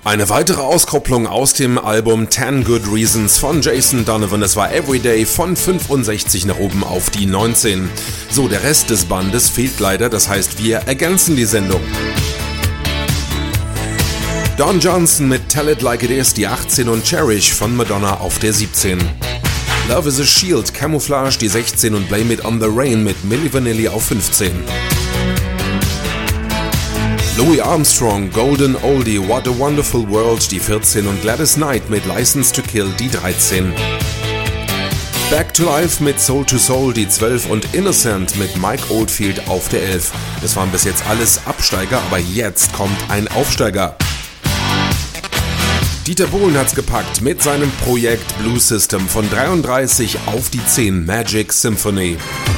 Eine weitere Auskopplung aus dem Album 10 Good Reasons von Jason Donovan, das war Everyday von 65 nach oben auf die 19. So, der Rest des Bandes fehlt leider, das heißt, wir ergänzen die Sendung. Don Johnson mit Tell It Like It Is, die 18 und Cherish von Madonna auf der 17. Love is a Shield, Camouflage, die 16 und Blame It on the Rain mit Milli Vanilli auf 15. Louis Armstrong, Golden Oldie, What a Wonderful World, die 14 und Gladys Knight mit License to Kill, die 13. Back to Life mit Soul to Soul, die 12 und Innocent mit Mike Oldfield auf der 11. Das waren bis jetzt alles Absteiger, aber jetzt kommt ein Aufsteiger. Dieter Bohlen hat's gepackt mit seinem Projekt Blue System von 33 auf die 10, Magic Symphony.